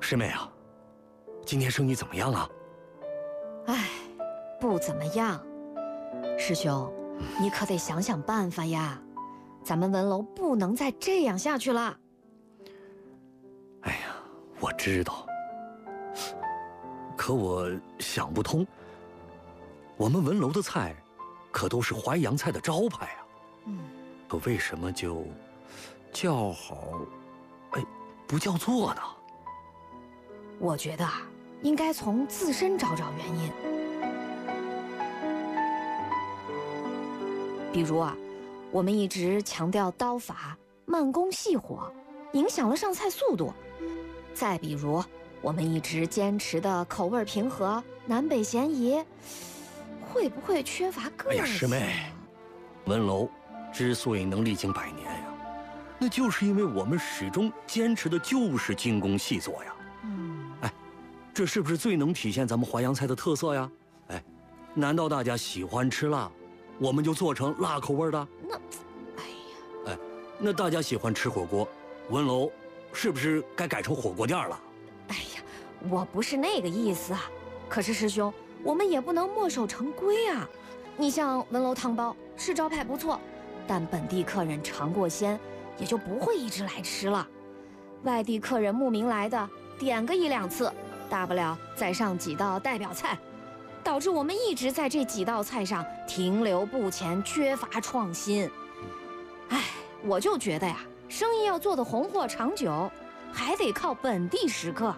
师妹啊，今天生意怎么样啊？ 唉，不怎么样。师兄，你可得想想办法呀，咱们文楼不能再这样下去了。 哎呀，我知道，可我想不通，我们文楼的菜可都是淮扬菜的招牌啊，可为什么就叫好，不叫座呢？ 我觉得啊，应该从自身找找原因。比如啊，我们一直强调刀法、慢工细火，影响了上菜速度。再比如，我们一直坚持的口味平和、南北咸宜，会不会缺乏个性？ 哎呀，师妹，文楼之所以能历经100年呀，那就是因为我们始终坚持的就是精工细作呀。这是不是最能体现咱们淮扬菜的特色呀？难道大家喜欢吃辣，我们就做成辣口味的？那大家喜欢吃火锅，文楼是不是该改成火锅店了？ 哎呀，我不是那个意思啊。可是师兄，我们也不能墨守成规啊。你像文楼汤包是招牌不错，但本地客人尝过鲜，也就不会一直来吃了。外地客人慕名来的，点个1、2次。大不了再上几道代表菜，导致我们一直在这几道菜上停留不前，缺乏创新。我就觉得呀，生意要做得红火长久，还得靠本地食客。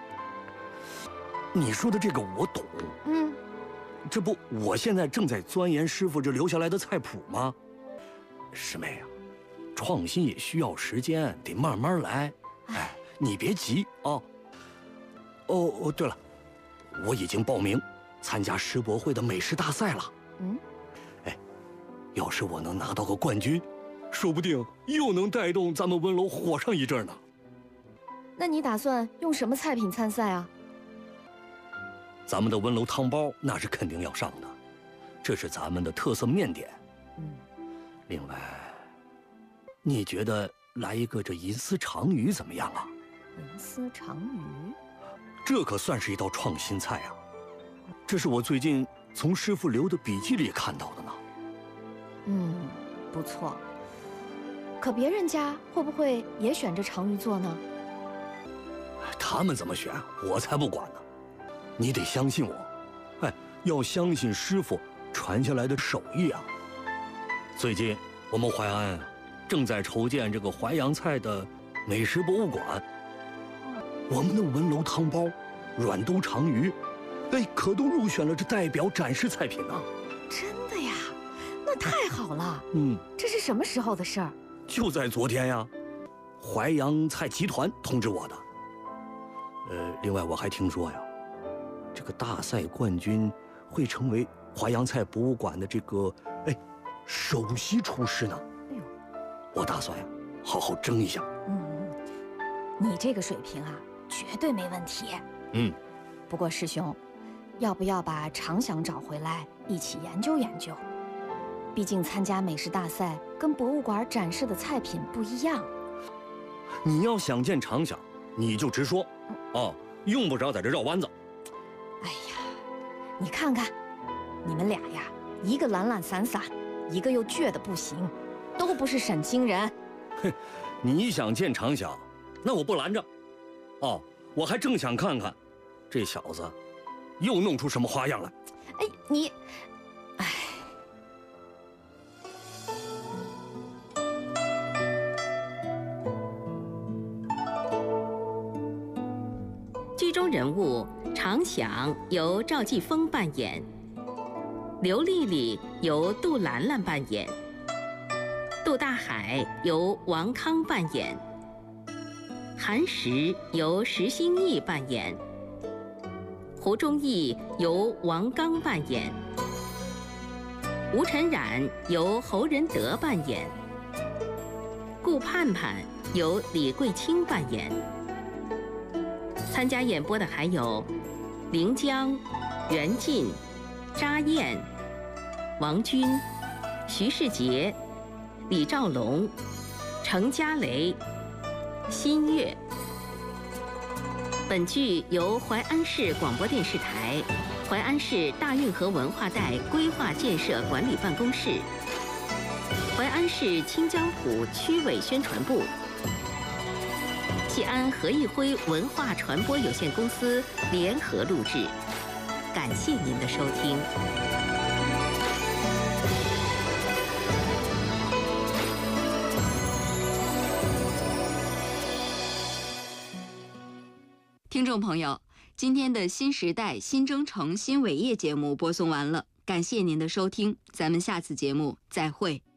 你说的这个我懂。这不，我现在正在钻研师傅这留下来的菜谱吗？师妹啊，创新也需要时间，得慢慢来。你别急啊。对了，我已经报名参加世博会的美食大赛了。要是我能拿到个冠军，说不定又能带动咱们文楼火上一阵呢。 那你打算用什么菜品参赛啊？ 咱们的文楼汤包那是肯定要上的，这是咱们的特色面点。另外，你觉得来一个这银丝长鱼怎么样啊？ 银丝长鱼， 这可算是一道创新菜啊！这是我最近从师傅留的笔记里看到的呢。 不错。可别人家会不会也选这长鱼做呢？ 他们怎么选，我才不管呢。你得相信我，要相信师傅传下来的手艺啊。最近我们淮安正在筹建这个淮扬菜的美食博物馆，我们的文楼汤包、软兜长鱼，可都入选了这代表展示菜品呢。 真的呀？那太好了。这是什么时候的事儿？ 就在昨天呀，淮扬菜集团通知我的。另外我还听说呀，这个大赛冠军会成为淮扬菜博物馆的这个首席厨师呢。我打算呀，好好争一下。 你这个水平啊，绝对没问题。不过师兄，要不要把常想找回来一起研究研究？毕竟参加美食大赛跟博物馆展示的菜品不一样。 你要想见常想，你就直说，用不着在这绕弯子。 哎呀，你看看，你们俩呀，一个懒懒散散，一个又倔得不行，都不是沈清人。 你想见常想，那我不拦着。我还正想看看，这小子又弄出什么花样来。 剧中人物常想由赵继峰扮演，刘丽丽由杜兰兰扮演，杜大海由王康扮演，韩石由石兴义扮演，胡忠义由王刚扮演，吴晨冉由侯仁德扮演，顾盼盼由李桂清扮演。参加演播的还有凌江、袁进、查燕、王军、徐世杰、李兆龙、程家雷、新月。 本剧由淮安市广播电视台、淮安市大运河文化带规划建设管理办公室、淮安市清江浦区委宣传部、西安何义辉文化传播有限公司联合录制。感谢您的收听。 听众朋友，今天的新时代新征程新伟业节目播送完了，感谢您的收听，咱们下次节目再会。